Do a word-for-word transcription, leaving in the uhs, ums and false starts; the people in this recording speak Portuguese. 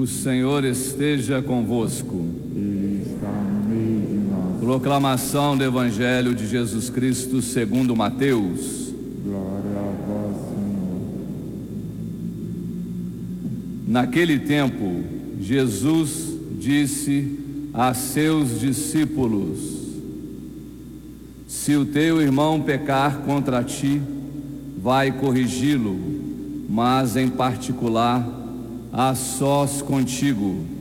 O Senhor esteja convosco. Ele está no meio de nós. Proclamação do Evangelho de Jesus Cristo segundo Mateus. Glória a vós, Senhor. Naquele tempo, Jesus disse a seus discípulos: Se o teu irmão pecar contra ti, vai corrigi-lo, mas em particular, a sós contigo.